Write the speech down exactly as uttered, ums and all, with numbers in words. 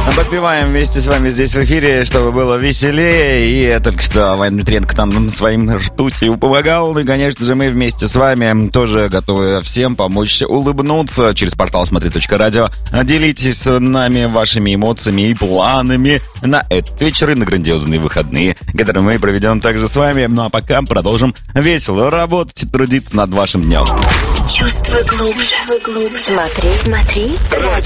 Подпеваем вместе с вами здесь в эфире, чтобы было веселее. И только что Ваня Дмитренко там своим ртутью помогал. И, конечно же, мы вместе с вами тоже готовы всем помочь улыбнуться через портал смотри точка радио. Делитесь с нами вашими эмоциями и планами на этот вечер и на грандиозные выходные, которые мы проведем также с вами. Ну а пока продолжим весело работать и трудиться над вашим днем. Чувствуй глубже. Смотри, смотри. Радио.